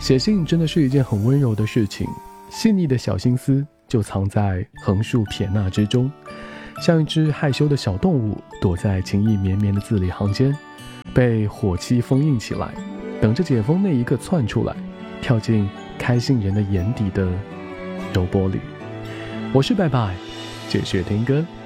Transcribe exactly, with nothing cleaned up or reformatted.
写信真的是一件很温柔的事情，细腻的小心思就藏在横竖撇捺之中，像一只害羞的小动物，躲在情意绵绵的字里行间，被火漆封印起来，等着解封那一刻窜出来，跳进开信人的眼底的柔波里。我是拜拜，继续听歌。